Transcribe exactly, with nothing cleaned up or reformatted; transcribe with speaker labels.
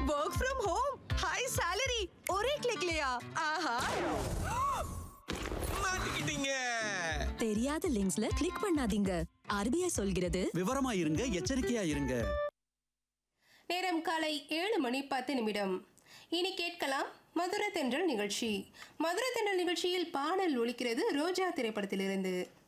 Speaker 1: Work from home, high salary, ஒரே கிளிக்லயா? ஆஹா!
Speaker 2: மாட்டிக்கிட்டீங்க.
Speaker 3: தெரியாத லிங்க்ஸ்ல கிளிக் பண்ணாதீங்க. ஆர்பிஐ சொல்கிறது
Speaker 4: விவரமா இருங்க, எச்சரிக்கையா இருங்க.
Speaker 5: நேரம் காலை ஏழு மணி பத்து நிமிடம். இனி கேட்கலாம் மதுரை தென்றல் நிகழ்ச்சி. மதுரை தென்றல் நிகழ்ச்சியில் பாடல் ஒலிக்கிறது ரோஜா திரைப்படத்திலிருந்து.